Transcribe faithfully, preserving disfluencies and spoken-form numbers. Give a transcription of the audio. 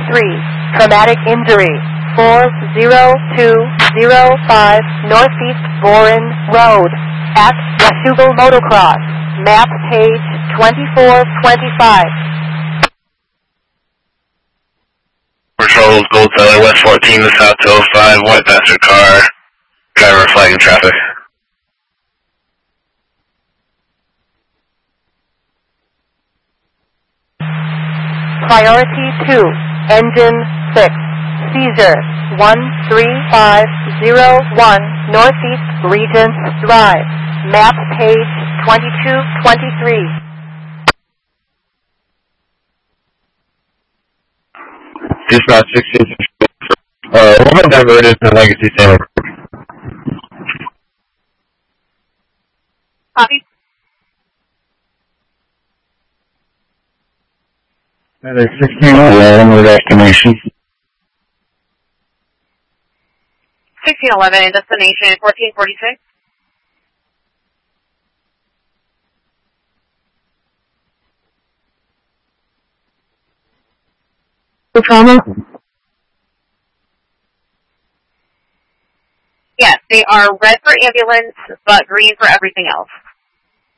three. Traumatic injury. four zero two zero five Northeast Boren Road. At Washougal Motocross. Map page twenty-four twenty-five. Patrol Gold Seller, West fourteen to South two oh five, white passenger car, driver flagging traffic. Priority two, engine six, seizure one three five zero one, Northeast Regents Drive, map page twenty-two twenty-three. Dispatch sixteen, uh, woman diverted to Legacy Center. Copy. Medic sixteen eleven with destination. sixteen eleven, destination fourteen forty-six. The trauma? Yes, they are red for ambulance, but green for everything else.